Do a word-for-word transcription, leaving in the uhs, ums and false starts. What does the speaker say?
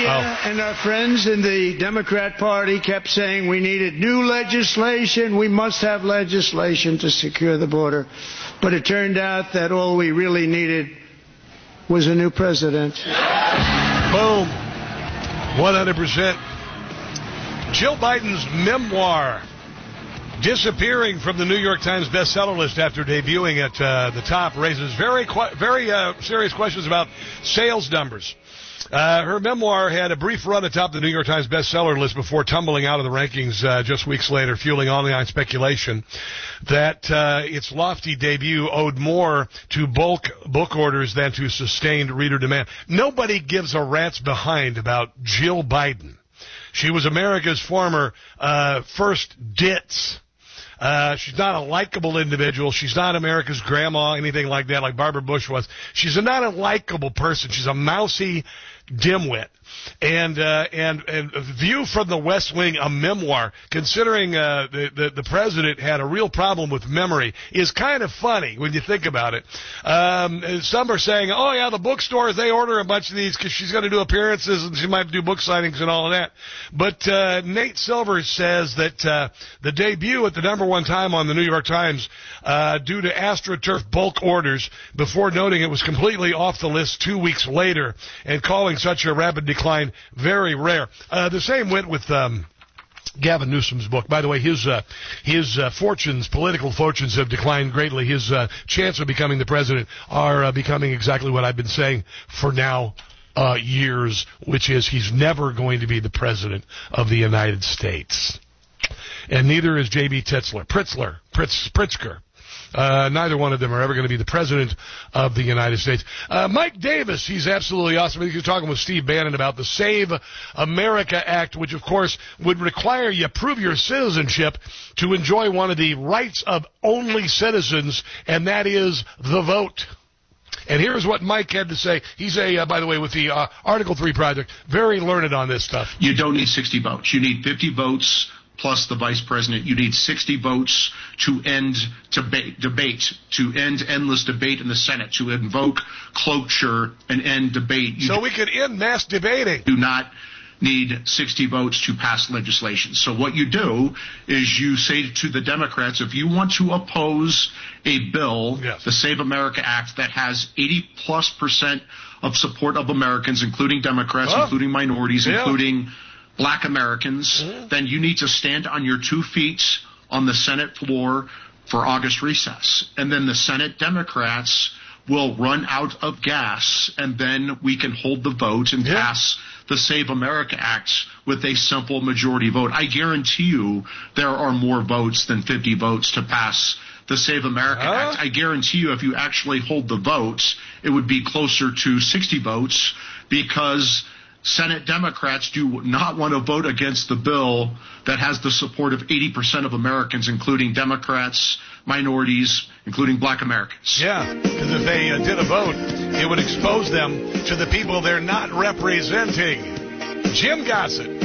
oh. and our friends in the Democrat Party kept saying we needed new legislation. We must have legislation to secure the border. But it turned out that all we really needed was a new president. Boom. one hundred percent. Jill Biden's memoir disappearing from the New York Times bestseller list after debuting at uh, the top raises very, very uh, serious questions about sales numbers. Uh, her memoir had a brief run atop the New York Times bestseller list before tumbling out of the rankings uh, just weeks later, fueling online speculation that uh, its lofty debut owed more to bulk book orders than to sustained reader demand. Nobody gives a rat's behind about Jill Biden. She was America's former uh, first ditz. Uh, she's not a likable individual. She's not America's grandma, anything like that, like Barbara Bush was. She's a, not a likable person. She's a mousy dimwit. And, uh, and, and View from the West Wing, a memoir, considering, uh, the, the, the president had a real problem with memory, is kind of funny when you think about it. Um, some are saying, oh yeah, the bookstores, they order a bunch of these because she's going to do appearances and she might do book signings and all of that. But, uh, Nate Silver says that, uh, the debut at the number one time on the New York Times, uh, due to AstroTurf bulk orders, before noting it was completely off the list two weeks later and calling such a rapid decline very rare. Uh, the same went with um, Gavin Newsom's book. By the way, his uh, his uh, fortunes, political fortunes, have declined greatly. His uh, chance of becoming the president are uh, becoming exactly what I've been saying for now uh, years, which is he's never going to be the president of the United States. And neither is J B. Titzler, Pritzler, Pritz, Pritzker. Uh, neither one of them are ever going to be the president of the United States. Uh, Mike Davis, he's absolutely awesome. He was talking with Steve Bannon about the Save America Act, which, of course, would require you prove your citizenship to enjoy one of the rights of only citizens, and that is the vote. And here's what Mike had to say. He's a, uh, by the way, with the uh, Article three Project, very learned on this stuff. You don't need sixty votes. You need fifty votes plus the vice president. You need sixty votes to end debate, debate, to end endless debate in the Senate, to invoke cloture and end debate. You so we could end mass debating. Do not need sixty votes to pass legislation. So what you do is you say to the Democrats, if you want to oppose a bill, yes. the Save America Act, that has eighty plus percent of support of Americans, including Democrats, oh. including minorities, yeah. including Black Americans, yeah. then you need to stand on your two feet on the Senate floor for August recess. And then the Senate Democrats will run out of gas, and then we can hold the vote and yeah. pass the Save America Act with a simple majority vote. I guarantee you there are more votes than fifty votes to pass the Save America uh? Act. I guarantee you if you actually hold the votes, it would be closer to sixty votes, because Senate Democrats do not want to vote against the bill that has the support of eighty percent of Americans, including Democrats, minorities, including Black Americans. Yeah, because if they uh, did a vote, it would expose them to the people they're not representing. Jim Gossett.